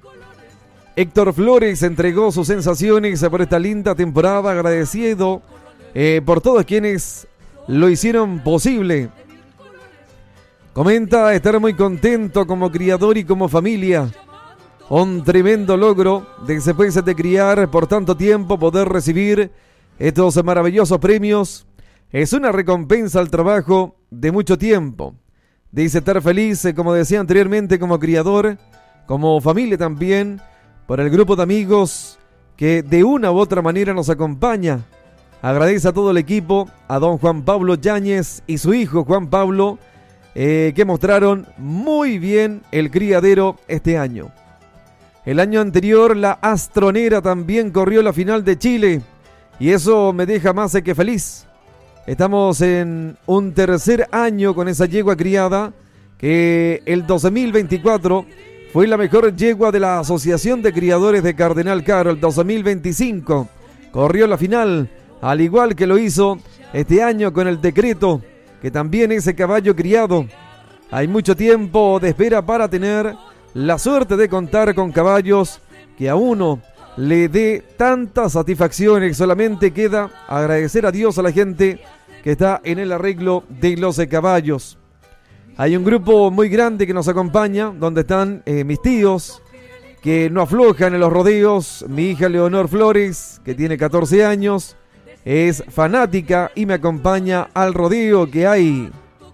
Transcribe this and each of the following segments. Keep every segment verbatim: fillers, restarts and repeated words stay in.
Héctor Flores entregó sus sensaciones por esta linda temporada, agradecido eh, por todos quienes lo hicieron posible. Comenta estar muy contento como criador y como familia. Un tremendo logro después de criar por tanto tiempo, poder recibir estos maravillosos premios. Es una recompensa al trabajo de mucho tiempo. Dice estar feliz, como decía anteriormente, como criador, como familia también, por el grupo de amigos que de una u otra manera nos acompaña. Agradece a todo el equipo, a don Juan Pablo Yáñez y su hijo Juan Pablo, eh, que mostraron muy bien el criadero este año. El año anterior la Astronera también corrió la final de Chile y eso me deja más que feliz. Estamos en un tercer año con esa yegua criada que el dos mil veinticuatro fue la mejor yegua de la Asociación de Criadores de Cardenal Caro. El dos mil veinticinco corrió la final, al igual que lo hizo este año con el Decreto, que también es caballo criado. Hay mucho tiempo de espera para tener la suerte de contar con caballos que a uno le dé tantas satisfacciones. Solamente queda agradecer a Dios, a la gente que está en el arreglo de los caballos. Hay un grupo muy grande que nos acompaña, donde están eh, mis tíos, que no aflojan en los rodeos. Mi hija Leonor Flores, que tiene catorce años, es fanática y me acompaña al rodeo que hay.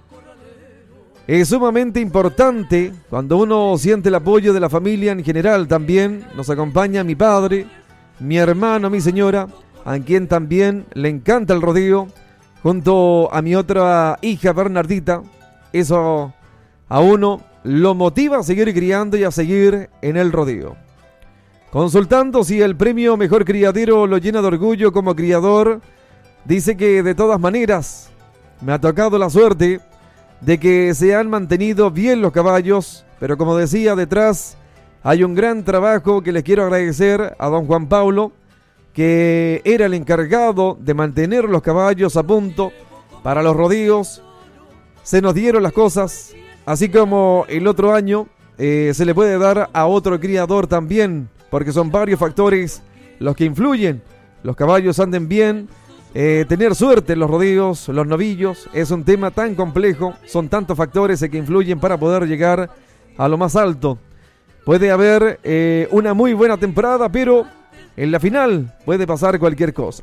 Es sumamente importante cuando uno siente el apoyo de la familia en general. También nos acompaña mi padre, mi hermano, mi señora, a quien también le encanta el rodeo, junto a mi otra hija Bernardita. Eso a uno lo motiva a seguir criando y a seguir en el rodeo. Consultando si el premio Mejor Criadero lo llena de orgullo como criador, dice que de todas maneras me ha tocado la suerte de que se han mantenido bien los caballos, pero como decía, detrás hay un gran trabajo que le quiero agradecer a don Juan Pablo, que era el encargado de mantener los caballos a punto para los rodeos. Se nos dieron las cosas, así como el otro año eh, se le puede dar a otro criador también, porque son varios factores los que influyen. Los caballos anden bien, eh, tener suerte en los rodeos, los novillos, es un tema tan complejo, son tantos factores que influyen para poder llegar a lo más alto. Puede haber eh, una muy buena temporada, pero en la final puede pasar cualquier cosa.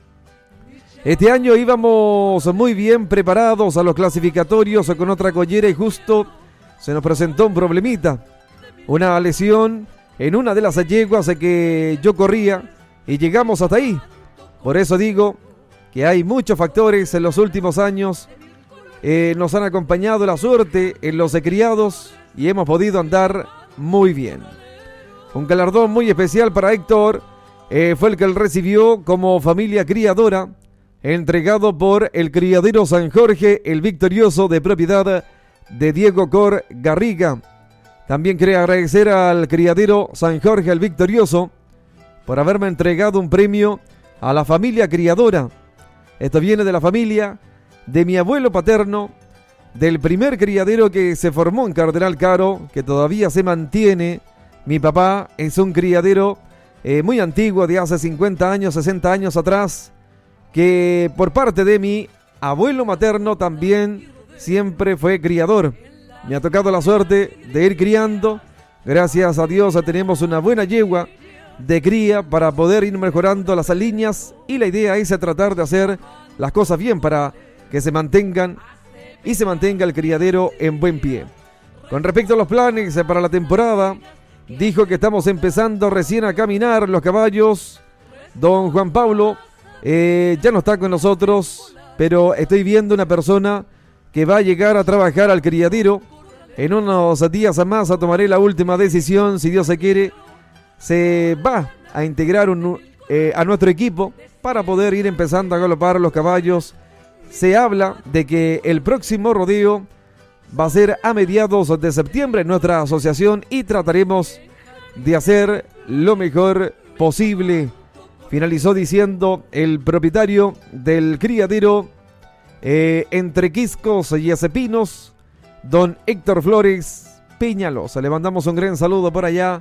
Este año íbamos muy bien preparados a los clasificatorios con otra collera y justo se nos presentó un problemita. Una lesión en una de las yeguas que yo corría y llegamos hasta ahí. Por eso digo que hay muchos factores en los últimos años. Eh, nos han acompañado la suerte en los criados y hemos podido andar muy bien. Un galardón muy especial para Héctor. Eh, fue el que él recibió como familia criadora, entregado por el Criadero San Jorge, el victorioso, de propiedad de Diego Cor Garriga. También quiero agradecer al Criadero San Jorge, el victorioso, por haberme entregado un premio a la familia criadora. Esto viene de la familia de mi abuelo paterno, del primer criadero que se formó en Cardenal Caro, que todavía se mantiene. Mi papá es un criadero eh, muy antiguo, de hace cincuenta años, sesenta años atrás, que por parte de mi abuelo materno también siempre fue criador. Me ha tocado la suerte de ir criando. Gracias a Dios tenemos una buena yegua de cría para poder ir mejorando las líneas, y la idea es tratar de hacer las cosas bien para que se mantengan y se mantenga el criadero en buen pie. Con respecto a los planes para la temporada, dijo que estamos empezando recién a caminar los caballos. Don Juan Pablo Eh, ya no está con nosotros, pero estoy viendo una persona que va a llegar a trabajar al criadero. En unos días más tomaré la última decisión, si Dios se quiere. Se va a integrar un, eh, a nuestro equipo para poder ir empezando a galopar los caballos. Se habla de que el próximo rodeo va a ser a mediados de septiembre en nuestra asociación y trataremos de hacer lo mejor posible. Finalizó diciendo el propietario del criadero eh, entre Quiscos y Acepinos, don Héctor Flores Peñalosa. Le mandamos un gran saludo por allá